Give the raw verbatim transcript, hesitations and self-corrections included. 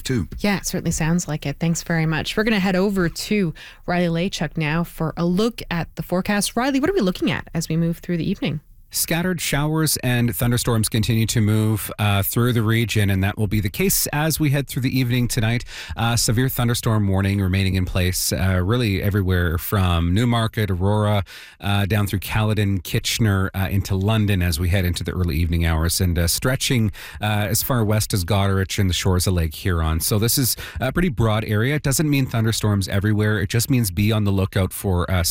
drive too. Yeah, it certainly sounds like it. Thanks very much. We're going to head over to Riley Lachuk now for a look at the forecast. Riley, what are we looking at as we move through the evening? Scattered showers and thunderstorms continue to move uh, through the region, and that will be the case as we head through the evening tonight. Uh, severe thunderstorm warning remaining in place uh, really everywhere from Newmarket, Aurora, uh, down through Caledon, Kitchener, uh, into London as we head into the early evening hours, and uh, stretching uh, as far west as Goderich and the shores of Lake Huron. So this is a pretty broad area. It doesn't mean thunderstorms everywhere. It just means be on the lookout for uh,